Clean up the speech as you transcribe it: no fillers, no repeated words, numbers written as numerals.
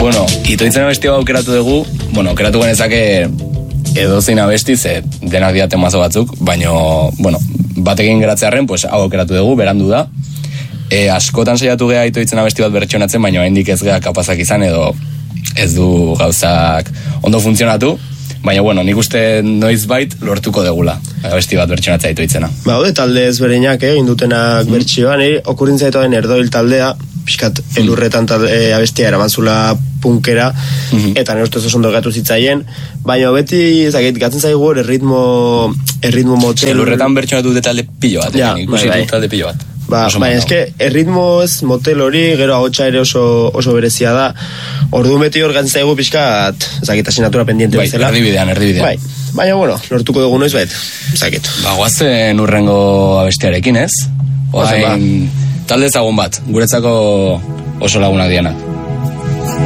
Bueno, itoitzen abesti hau aukeratu dugu, aukeratu genezake edozein abesti, ze denak dira temazo batzuk, baina, batekin geratzearen, pues, hau aukeratu dugu, berandu da. Askotan saiatu geha itoitzen abesti bat bertsionatzen, baina hendik ez geha kapazak izan, edo ez du gauzak ondo funtzionatu. Baina, nik uste noizbait lortuko degula abesti bat bertsionatzea itoitzena. Talde ezberdinak egin dutenak bertsioan, okurrintza etoen Erdoil taldea, pixkat elurretan abestia eramantzula punkera, eta nire ustez oso ondo gatu zitzaien, baina beti, gatzen zaigu erritmo motel... Elurretan bertsionatu dute talde pilo bat, ikusi dut talde pilo bat. Baina eske, erritmo ez motel hori, gero agotxa ere oso berezia da, ordu beti hor gatzen zaigu pixkat, asignatura pendiente bezala. Erdibidean. Baina, lortuko dugu noiz bait, zakit. Guazen urrengo abestiarekin, ez? Talde ezagun bat, guretzako oso lagunak dianak.